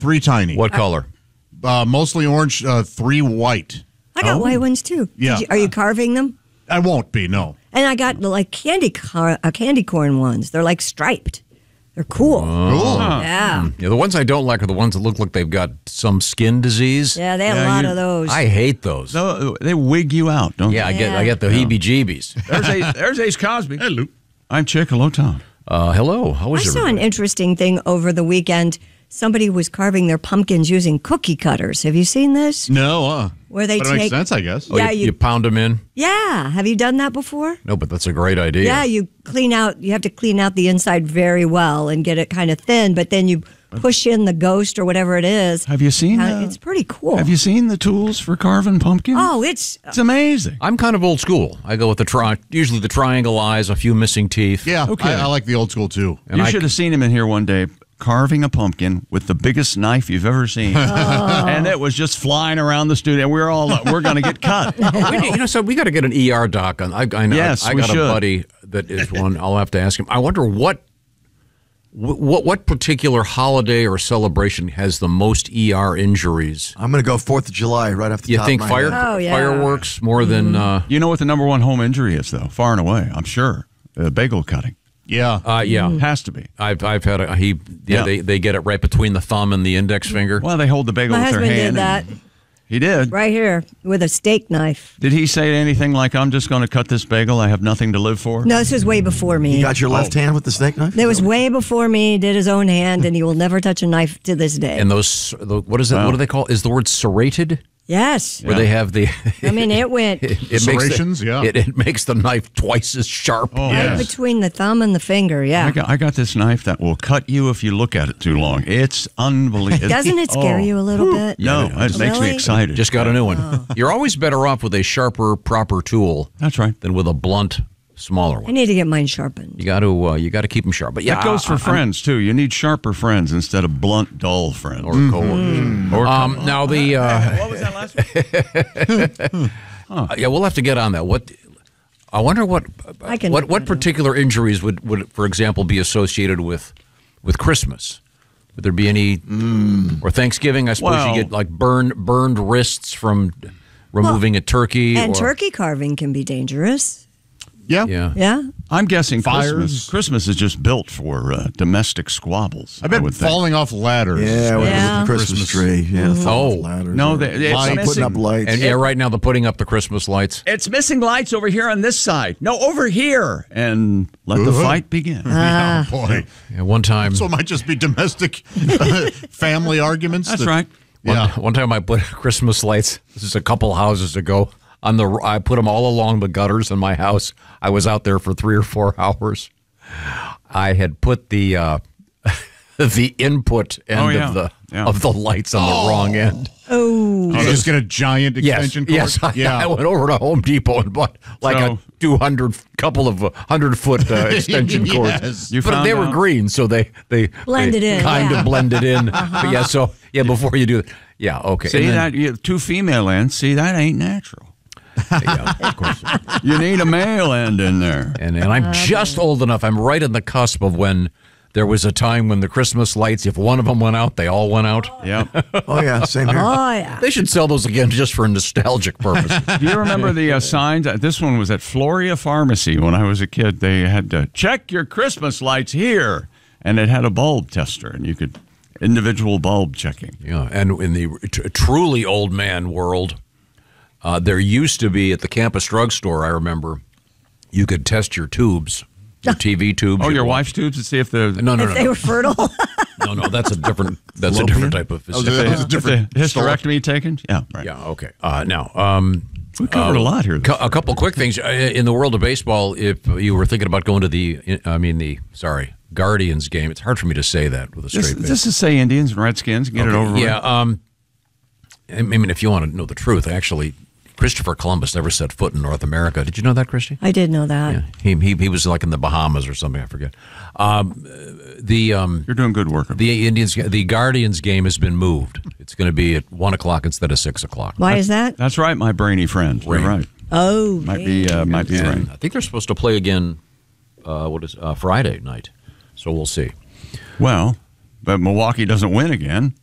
3 tiny. What color? Mostly orange, 3 white. I got white ones too. Yeah. Are you carving them? I won't be, no. And I got like candy corn ones. They're like striped. They're cool. Cool. Yeah. Yeah, the ones I don't like are the ones that look like they've got some skin disease. Yeah, they have a lot of those. I hate those. No, they wig you out, don't Yeah, they? I get the heebie-jeebies. There's Ace Cosby. Hello. I'm Chick. Hello, Tom. Hello. How was I saw everybody? an interesting thing over the weekend. Somebody was carving their pumpkins using cookie cutters. Have you seen this? No, Where they but it take makes sense, I guess. Oh, Yeah, you pound them in? Yeah. Have you done that before? No, but that's a great idea. Yeah, you have to clean out the inside very well and get it kind of thin, but then you push in the ghost or whatever it is. Have you seen It's pretty cool. Have you seen the tools for carving pumpkin? Oh, it's amazing. I'm kind of old school. I go with usually the triangle eyes, a few missing teeth. Yeah, Okay. I like the old school, too. You should have seen him in here one day carving a pumpkin with the biggest knife you've ever seen. And it was just flying around the studio. We're going to get cut. So we got to get an ER doc on. I know. Yes, I we got should. a buddy that is one. I'll have to ask him. I wonder what particular holiday or celebration has the most ER injuries. I'm going to go 4th of July right off the You top think of my head. Oh, yeah. fireworks more than? You know what the number one home injury is, though? Far and away, I'm sure. Bagel cutting. Yeah. Yeah. Has to be. I've had they get it right between the thumb and the index finger. Well, they hold the bagel My with their husband hand. did that He did. right here with a steak knife. Did he say anything like, I'm just going to cut this bagel, I have nothing to live for? No, this was way before me. You got your left hand with the steak knife? It was way before me. Did his own hand, and he will never touch a knife to this day. And what is it? Wow. What do they call? Is the word serrated? Yes. Where they have the. I mean, it went Serrations, yeah. It makes the knife twice as sharp. Oh, right yes. between the thumb and the finger. Yeah. I got this knife that will cut you if you look at it too long. It's unbelievable. Doesn't it scare you a little bit? No, it makes me Really? excited. Just got a new one. You're always better off with a sharper, proper tool. That's right. Than with a blunt, smaller I one. need to get mine sharpened. You got to keep them sharp. But yeah, That goes for friends, too. You need sharper friends instead of blunt, dull friends. or coworkers. Now the what was that last one? yeah, we'll have to get on that. I wonder what I can what look that up. particular injuries would, for example, be associated with Christmas? Would there be any or Thanksgiving? I suppose Well- you get like burned wrists from removing a turkey. And or, turkey carving can be dangerous. Yeah. Yeah. Yeah. I'm guessing Fires. Christmas is just built for domestic squabbles. I bet would think. falling off ladders. Yeah, with Yeah. the Christmas tree. Yeah, Oh. ladders. No, or it's Lights. putting missing. up lights. And yeah, right now they're putting up the Christmas lights. It's missing lights over here on this side. No, over here. And let the fight begin. Oh, boy. Yeah, one time. So it might just be domestic family arguments. That's right. Yeah. One time I put Christmas lights. This is a couple houses ago. I put them all along the gutters in my house. I was out there for 3 or 4 hours. I had put the the input end of the lights on the wrong end. Oh. You just get a giant extension cord? Yes. I Yeah. went over to Home Depot and bought like So- a 100-foot extension cords. Yes. You But found they were out? green, so they Blended in, kind yeah. of blended in. But yeah, so before you do that, yeah, okay. See And that? You, 2 female ends. See, that ain't natural. yeah, of course. You need a male end in there. And I'm just old enough. I'm right in the cusp of when there was a time when the Christmas lights, if one of them went out, they all went out. Yeah. Oh, yeah, same here. Oh, yeah. They should sell those again just for nostalgic purposes. Do you remember the signs? This one was at Floria Pharmacy when I was a kid. They had to check your Christmas lights here, and it had a bulb tester, and you could individual bulb checking. Yeah, and in the truly old man world, there used to be at the campus drugstore, I remember, you could test your tubes, your TV tubes. Oh, your wife's tubes to see if the No, If they were fertile. no. That's a different type of Oh, facility. that's a different hysterectomy taken. Yeah, right. Yeah. Okay. Now, We covered a lot here. a couple quick things in the world of baseball. If you were thinking about going to the Guardians game, it's hard for me to say that with a straight face. Just to say Indians and Redskins, get it over with. Yeah. I mean, if you want to know the truth, actually, Christopher Columbus never set foot in North America. Did you know that, Christy? I did know that. Yeah. He was like in the Bahamas or something. I forget. You're doing good work. The Guardians game has been moved. It's going to be at 1:00 instead of 6:00. Why is that? That's right, my brainy friend. You're right. Oh, Might be And right. I think they're supposed to play again. Friday night? So we'll see. Well, but Milwaukee doesn't win again.